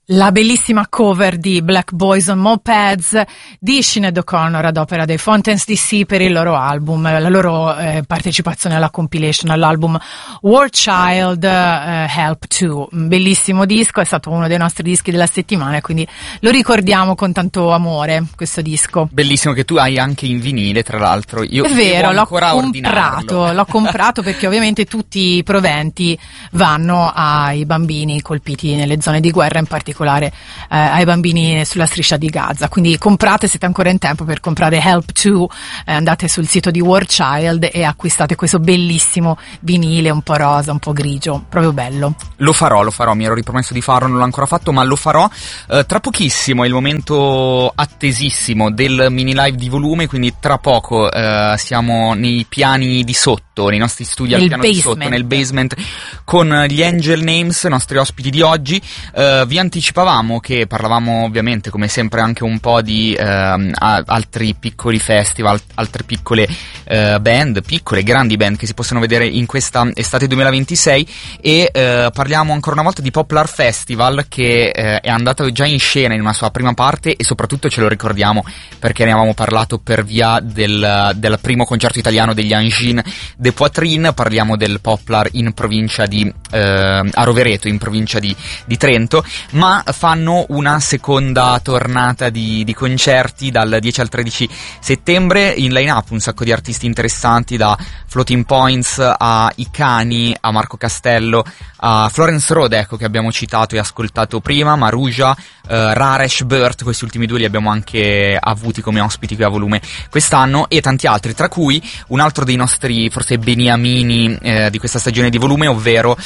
La bellissima cover di Black Boys on Mopeds di Sinead O'Connor ad opera dei Fontaines DC per il loro album, la loro partecipazione alla compilation, all'album War Child Help To. Un bellissimo disco, è stato uno dei nostri dischi della settimana, quindi lo ricordiamo con tanto amore, questo disco. Bellissimo, che tu hai anche in vinile, tra l'altro. Io è vero, l'ho comprato perché ovviamente tutti i proventi vanno ai bambini colpiti nelle zone di guerra, in particolare ai bambini sulla striscia di Gaza. Quindi comprate, siete ancora in tempo per comprare Help To, andate sul sito di War Child e acquistate questo bellissimo vinile un po' rosa, un po' grigio, proprio bello. Lo farò, mi ero ripromesso di farlo, non l'ho ancora fatto, ma lo farò tra pochissimo. È il momento attesissimo del mini live di volume, quindi tra poco siamo nei piani di sotto, nei nostri studi al piano di sotto, nel basement, con gli Angel Names, i nostri ospiti di oggi. Vi anticipavamo che parlavamo ovviamente come sempre anche un po' di altri piccoli festival, altre piccole band, piccole grandi band che si possono vedere in questa estate 2026, e parliamo ancora una volta di Poplar Festival, che è andato già in scena in una sua prima parte, e soprattutto ce lo ricordiamo perché ne avevamo parlato per via del primo concerto italiano degli Angines de Poitrine. Parliamo del Poplar in provincia di a Rovereto, in provincia di Trento, ma fanno una seconda tornata di concerti dal 10 al 13 settembre, in line-up un sacco di artisti interessanti, da Floating Points a Icani, a Marco Castello, a Florence Road, ecco, che abbiamo citato e ascoltato prima, Maruja, Raresh, Burt. Questi ultimi due li abbiamo anche avuti come ospiti qui a volume quest'anno, e tanti altri, tra cui un altro dei nostri forse beniamini di questa stagione di volume, ovvero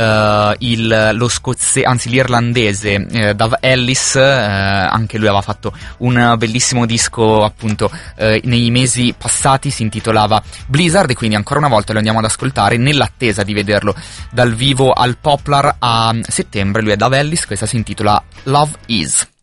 l'irlandese Dave Ellis. Anche lui aveva fatto un bellissimo disco appunto nei mesi passati, si intitolava Blizzard, e quindi ancora una volta lo andiamo ad ascoltare nell'attesa di vederlo dal vivo al Poplar a settembre. Lui è Dave Ellis, questa si intitola Love Is.